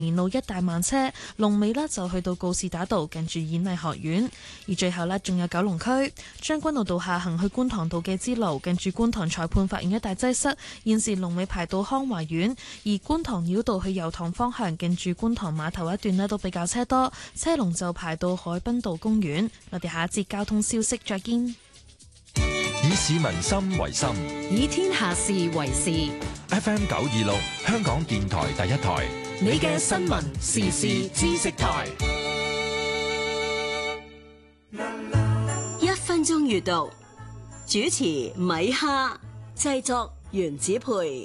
連路一大慢車，龍尾呢就去到告士打道近住演藝學院，而最後呢，仲有九龍區將軍澳道下行去觀塘道嘅支路，近住觀塘裁判法院一帶擠塞，現時龍尾排到康華苑，而觀塘繞道去油塘方向近住觀塘碼頭一段呢都比較車多，車龍就排到海濱道公園。我哋下一節交通消息再見。 以市民心為心， 以天下事為事。 FM 926香港電台第一台， 你嘅新聞時事知識台。 1分鐘閱讀，主持米哈，製作原子培。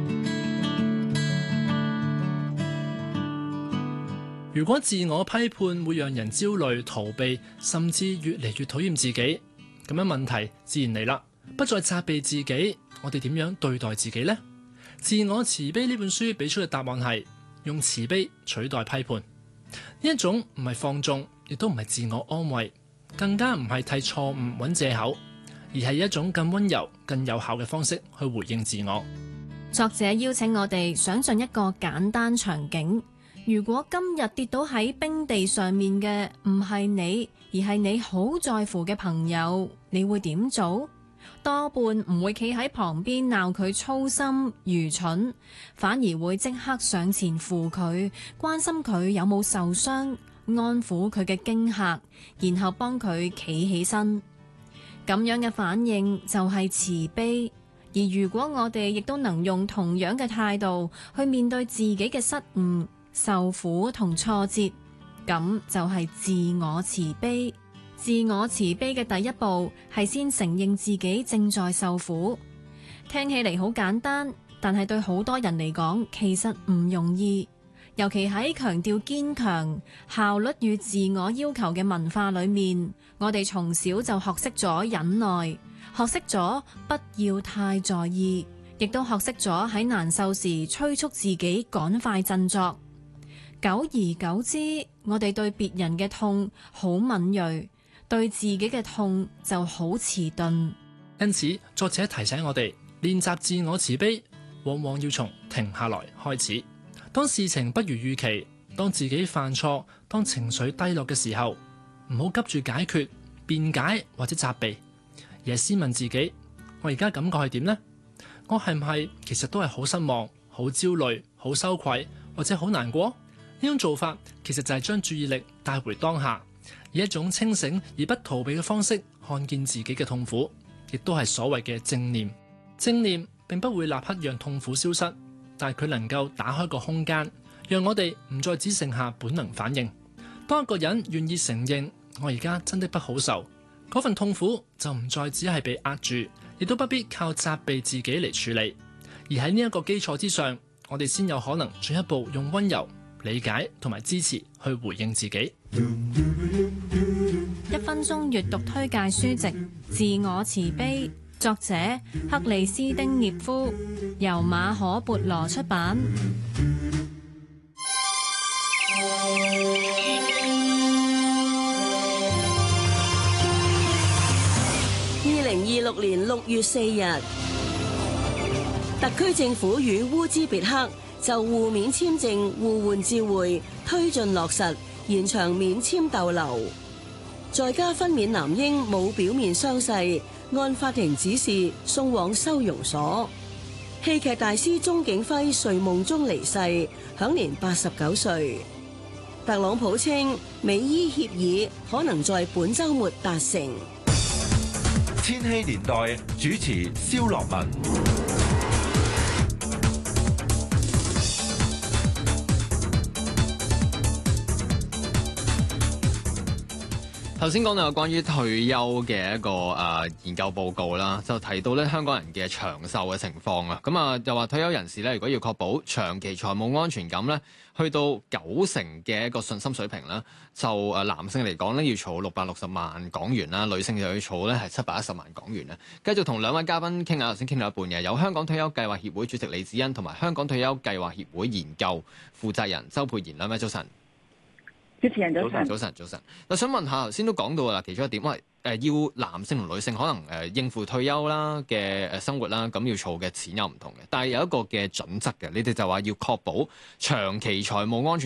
如果自我批判會讓人焦慮、逃避，甚至越嚟越討厭自己，咁樣問題自然嚟啦。不再責備自己，我哋點樣對待自己呢？自我慈悲呢本書俾出嘅答案係用慈悲取代批判。呢一種唔係放縱，亦都唔係自我安慰，更加唔係替錯誤揾藉口，而係一種更溫柔、更有效嘅方式去回應自我。 作者邀請我哋想象一個簡單場景，如果今日跌倒喺冰地上面嘅唔係你，而係你好在乎嘅朋友，你會點做？多半唔會企喺旁邊鬧佢粗心愚蠢，反而會即刻上前扶佢，關心佢有冇受傷，安撫佢嘅驚嚇，然後幫佢企起身。咁樣嘅反應就係慈悲。而如果我哋亦都能用同樣嘅態度去面對自己嘅失誤、受苦同挫折，咁就係自我慈悲。自我慈悲嘅第一步係先承認自己正在受苦。聽起嚟好簡單，但係對好多人嚟講其實唔容易。尤其喺強調堅強、效率與自我要求嘅文化裏面，我哋從小就學識咗忍耐，學識咗不要太在意，亦都學識咗喺難受時催促自己趕快振作。久而久之，我哋對別人嘅痛好敏銳，對自己嘅痛就好遲鈍。 因此，作者提醒我哋練習自我慈悲，往往要從停下來開始。當事情不如預期，當自己犯錯，當情緒低落嘅時候，唔好急住解決、辯解或者責備，而係先問自己：我而家感覺係點呢？我係唔係其實都係好失望、好焦慮、好羞愧或者好難過？呢種做法其實就係將注意力帶回當下，以一種清醒而不逃避嘅方式看見自己嘅痛苦，亦都係所謂嘅正念。正念並不會立刻讓痛苦消失，但係佢能夠打開個空間，讓我哋唔再只剩下本能反應。當一個人願意承認我而家真的不好受，嗰份痛苦就唔再只係被壓住，亦都不必靠責備自己嚟處理。而喺呢一個基礎之上，我哋先有可能進一步用溫柔、理解同埋支持去回應自己。 1分鐘閱讀推介書籍《自我慈悲》，作者克里斯丁涅夫，由馬可孛羅出版。 2026年6月4日，特區政府與烏茲別克就互免簽證互換照會推進落實，延長免簽逗留。在家分娩男嬰冇表面傷勢，按法庭指示送往收容所。戲劇大師鐘景輝睡夢中離世，享年89歲。特朗普稱美伊協議可能在本週末達成。 千禧年代主持蕭樂文。 頭先講到有關於退休嘅一個研究報告啦，就提到咧香港人嘅長壽嘅情況啊。咁啊又話退休人士咧，如果要確保長期財務安全感咧，去到90%嘅一個信心水平啦，就男性嚟講咧要儲660萬港元啦，女性就要儲咧係710萬港元啊。繼續同兩位嘉賓傾下，頭先傾到一半嘅，有香港退休計劃協會主席李梓欣同埋香港退休計劃協會研究負責人周沛然。兩位早晨。 主持人早晨。 早晨。我想問下，頭先都講到啦，其中一點，要男性同女性可能應付退休啦嘅生活啦，咁要儲嘅錢有唔同嘅，但係有一個嘅準則嘅，你哋就話要確保長期財務安全。